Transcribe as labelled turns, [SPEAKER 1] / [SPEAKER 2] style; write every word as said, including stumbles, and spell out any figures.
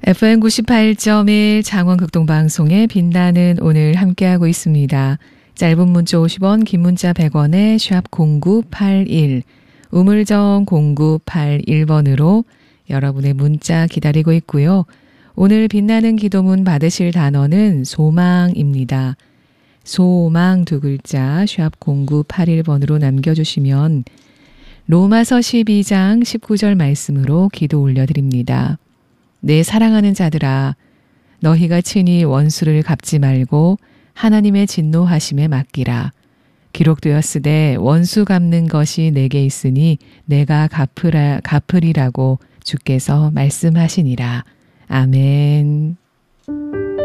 [SPEAKER 1] 에프엠 구십팔 점 일 장원극동방송의 빛나는 오늘 함께하고 있습니다. 짧은 문자 오십 원, 긴 문자 백 원에 샵 공구팔일, 우물정 공구팔일 번으로 여러분의 문자 기다리고 있고요. 오늘 빛나는 기도문 받으실 단어는 소망입니다. 소망 두 글자 샵 공구팔일 번으로 남겨주시면 로마서 십이 장 십구 절 말씀으로 기도 올려드립니다. 내 사랑하는 자들아, 너희가 친히 원수를 갚지 말고 하나님의 진노하심에 맡기라. 기록되었으되 원수 갚는 것이 내게 있으니 내가 갚으라, 갚으리라고 주께서 말씀하시니라. 아멘.